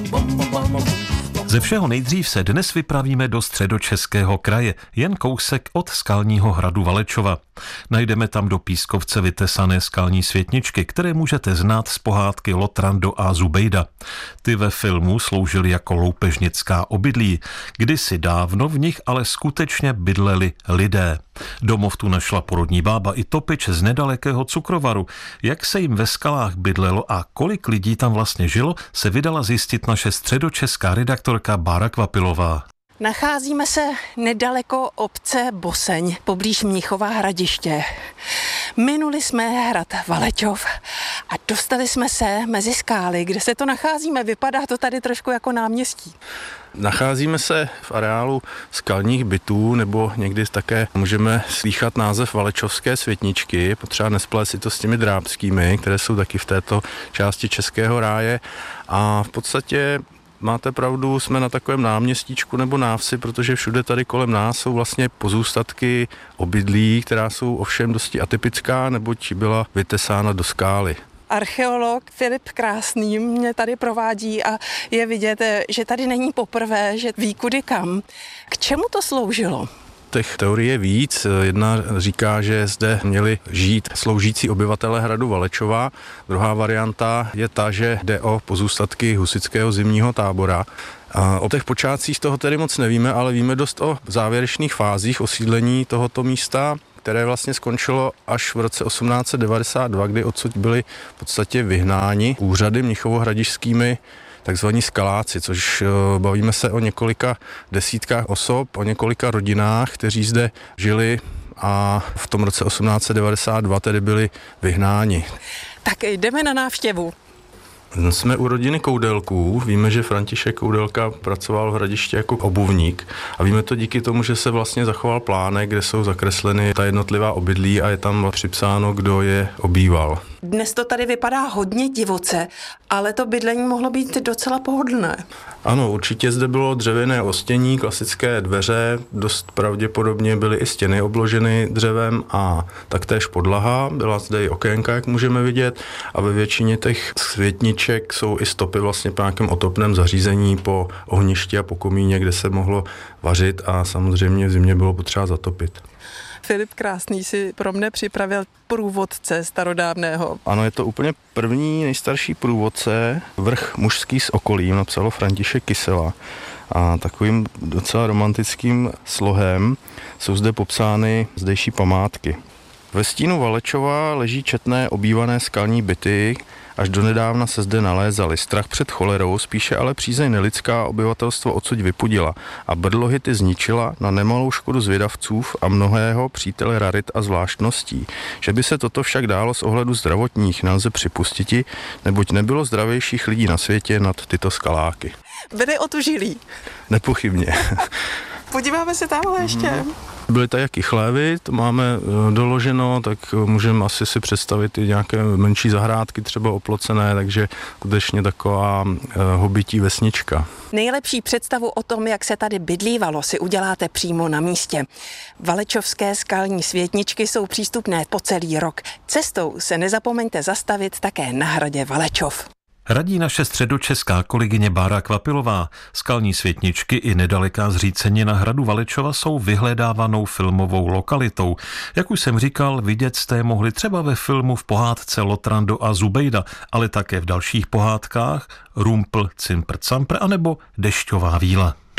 Ze všeho nejdřív se dnes vypravíme do Středočeského kraje, jen kousek od skalního hradu Valečova. Najdeme tam do pískovce vytesané skalní světničky, které můžete znát z pohádky Lotrando a Zubejda. Ty ve filmu sloužily jako loupežnická obydlí. Kdysi dávno v nich ale skutečně bydleli lidé. Domov tu našla porodní bába i topič z nedalekého Cukrovaru. Jak se jim ve skalách bydlelo a kolik lidí tam vlastně žilo, se vydala zjistit naše středočeská redaktorka Bára Kvapilová. Nacházíme se nedaleko obce Boseň, poblíž Mnichova Hradiště. Minuli jsme hrad Valečov a dostali jsme se mezi skály, kde se to nacházíme. Vypadá to tady trošku jako náměstí. Nacházíme se v areálu skalních bytů, nebo někdy také můžeme slýchat název Valečovské světničky, potřeba nesplést si to s těmi drábskými, které jsou taky v této části Českého ráje. A v podstatě máte pravdu, jsme na takovém náměstíčku nebo návsi, protože všude tady kolem nás jsou vlastně pozůstatky obydlí, která jsou ovšem dosti atypická, neboť byla vytesána do skály. Archeolog Filip Krásný mě tady provádí a je vidět, že tady není poprvé, že ví kudy kam. K čemu to sloužilo? Těch teorií je víc. Jedna říká, že zde měli žít sloužící obyvatelé hradu Valečova. Druhá varianta je ta, že jde o pozůstatky husitského zimního tábora. O těch počátcích toho tedy moc nevíme, ale víme dost o závěrečných fázích osídlení tohoto místa, které vlastně skončilo až v roce 1892, kdy odsud byli v podstatě vyhnáni úřady mnichovohradišskými takzvaní skaláci, což bavíme se o několika desítkách osob, o několika rodinách, kteří zde žili a v tom roce 1892 tedy byli vyhnáni. Tak jdeme na návštěvu. Jsme u rodiny Koudelků. Víme, že František Koudelka pracoval v Hradišti jako obuvník a víme to díky tomu, že se vlastně zachoval plánek, kde jsou zakresleny ta jednotlivá obydlí a je tam připsáno, kdo je obýval. Dnes to tady vypadá hodně divoce, ale to bydlení mohlo být docela pohodlné. Ano, určitě zde bylo dřevěné ostění, klasické dveře, dost pravděpodobně byly i stěny obloženy dřevem a taktéž podlaha, byla zde i okénka, jak můžeme vidět, a ve většině těch světniček jsou i stopy vlastně po nějakém otopném zařízení, po ohništi a po komíně, kde se mohlo vařit a samozřejmě v zimě bylo potřeba zatopit. Filip Krásný si pro mne připravil průvodce starodávného. Ano, je to úplně první nejstarší průvodce, vrch mužský s okolím, napsalo František Kysela. A takovým docela romantickým slohem jsou zde popsány zdejší památky. Ve stínu Valečova leží četné obývané skalní byty, až donedávna se zde nalézaly. Strach před cholerou, spíše ale přízeň nelidská obyvatelstvo odsud vypudila a brdlohity zničila na nemalou škodu zvědavců a mnohého přítele rarit a zvláštností. Že by se toto však dálo z ohledu zdravotních nelze připustiti, neboť nebylo zdravějších lidí na světě nad tyto skaláky. Byli otužilí. Nepochybně. Podíváme se tamhle ještě. Byly tady jaký chlévy, to máme doloženo, tak můžeme asi si představit i nějaké menší zahrádky, třeba oplocené, takže skutečně taková hobití vesnička. Nejlepší představu o tom, jak se tady bydlívalo, si uděláte přímo na místě. Valečovské skalní světničky jsou přístupné po celý rok. Cestou se nezapomeňte zastavit také na hradě Valečov. Radí naše středočeská kolegyně Bára Kvapilová. Skalní světničky i nedaleká zřícenina hradu Valečova jsou vyhledávanou filmovou lokalitou. Jak už jsem říkal, vidět jste je mohli třeba ve filmu v pohádce Lotrando a Zubejda, ale také v dalších pohádkách Rumpl, Cimpr, Campr anebo Dešťová víla.